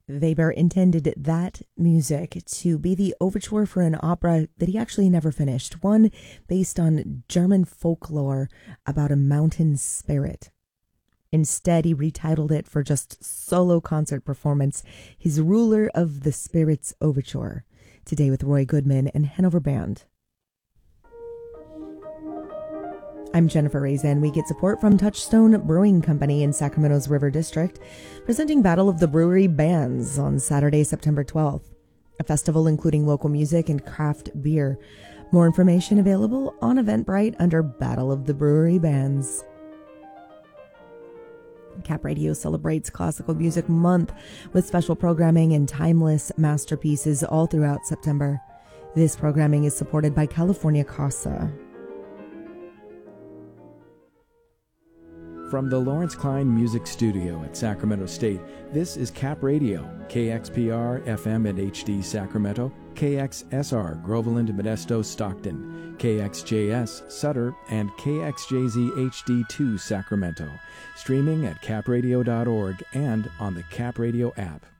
Weber intended that music to be the overture for an opera that he actually never finished, one based on German folklore about a mountain spirit. Instead, he retitled it for just solo concert performance, his Ruler of the Spirits Overture. Today with Roy Goodman and Hanover Band. I'm Jennifer Raisin. We get support from Touchstone Brewing Company in Sacramento's River District, presenting Battle of the Brewery Bands on Saturday, September 12th, a festival including local music and craft beer. More information available on Eventbrite under Battle of the Brewery Bands. Cap Radio celebrates Classical Music Month with special programming and timeless masterpieces all throughout September. This programming is supported by California Casa. From the Lawrence Klein Music Studio at Sacramento State, this is Cap Radio, KXPR FM and HD Sacramento, KXSR Groveland, Modesto, Stockton, KXJS Sutter, and KXJZ HD2 Sacramento. Streaming at capradio.org and on the Cap Radio app.